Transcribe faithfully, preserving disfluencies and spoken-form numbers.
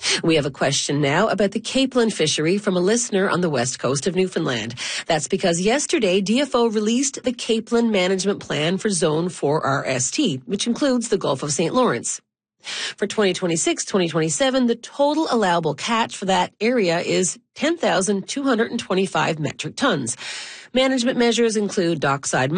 We have a question now about the capelin fishery from a listener on the west coast of Newfoundland. That's because yesterday D F O released the capelin management plan for Zone four R S T, which includes the Gulf of Saint Lawrence. For twenty twenty-six twenty twenty-seven, the total allowable catch for that area is ten thousand two hundred twenty-five metric tons. Management measures include dockside